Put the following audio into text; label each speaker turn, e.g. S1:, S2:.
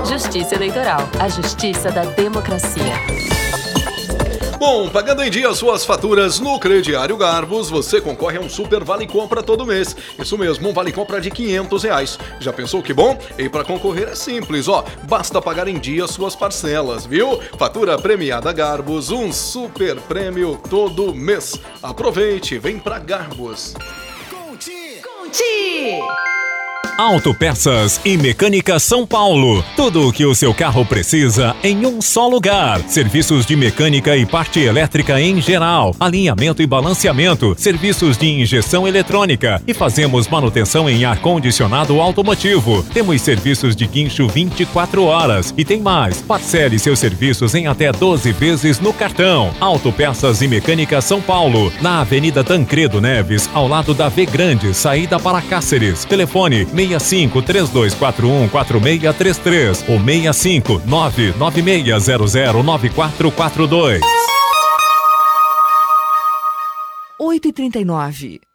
S1: Justiça Eleitoral, a justiça da democracia.
S2: Bom, pagando em dia suas faturas no Crediário Garbus, você concorre a um super Vale Compra todo mês. Isso mesmo, um Vale Compra de R$500. Já pensou que bom? E para concorrer é simples, basta pagar em dia suas parcelas, viu? Fatura premiada Garbus, um super prêmio todo mês. Aproveite, vem pra Garbus.
S1: Conti!
S3: Autopeças e Mecânica São Paulo. Tudo o que o seu carro precisa em um só lugar. Serviços de mecânica e parte elétrica em geral. Alinhamento e balanceamento. Serviços de injeção eletrônica. E fazemos manutenção em ar-condicionado automotivo. Temos serviços de guincho 24 horas. E tem mais. Parcele seus serviços em até 12 vezes no cartão. Autopeças e Mecânica São Paulo. Na Avenida Tancredo Neves, ao lado da V Grande, saída para Cáceres. Telefone 65-3241-4633 ou 65-99600-9442.
S1: 8h39.